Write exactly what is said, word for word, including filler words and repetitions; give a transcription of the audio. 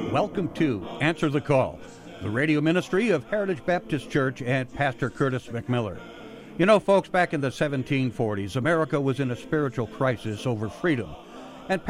Welcome to Answer the Call, the radio ministry of Heritage Baptist Church and Pastor Curtis McMiller. You know, folks, back in the seventeen forties, America was in a spiritual crisis over freedom